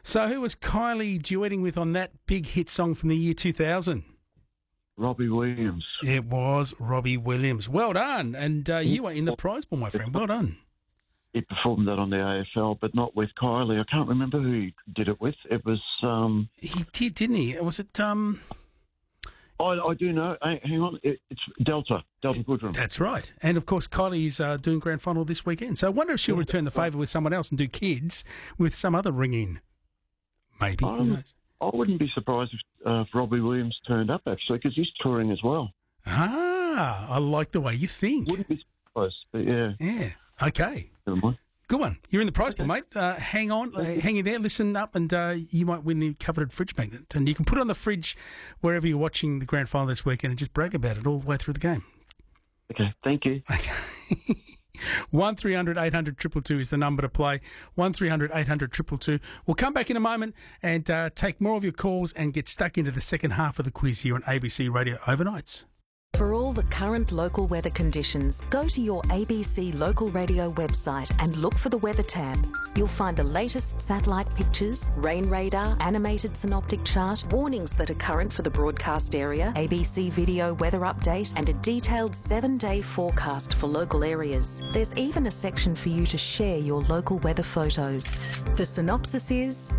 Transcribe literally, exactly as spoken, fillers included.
So who was Kylie duetting with on that big hit song from the year two thousand? Robbie Williams. It was Robbie Williams. Well done. And uh, you are in the prize pool, my friend. Well done. He performed that on the A F L, but not with Kylie. I can't remember who he did it with. It was... Um, he did, didn't he? Was it... Um... I, I do know. Hey, hang on. It, it's Delta. Delta Goodrem. That's right. And, of course, Kylie's uh, doing grand final this weekend. So I wonder if she'll Yeah, return the favour with someone else and do kids with some other ring-in. Maybe. Who Um, knows? I wouldn't be surprised if, uh, if Robbie Williams turned up, actually, because he's touring as well. Ah, I like the way you think. Wouldn't be surprised, but yeah. Yeah. Okay. Never mind. Good one. You're in the prize pool, mate. Uh, hang on, uh, hang in there, listen up, and uh, you might win the coveted fridge magnet. And you can put it on the fridge wherever you're watching the grand final this weekend and just brag about it all the way through the game. Okay, thank you. Okay. one three hundred eight hundred two two two is the number to play. one three hundred eight hundred two two two. We'll come back in a moment and uh, take more of your calls and get stuck into the second half of the quiz here on A B C Radio Overnights. For all the current local weather conditions, go to your A B C Local Radio website and look for the Weather tab. You'll find the latest satellite pictures, rain radar, animated synoptic chart, warnings that are current for the broadcast area, A B C video weather update, and a detailed seven-day forecast for local areas. There's even a section for you to share your local weather photos. The synopsis is...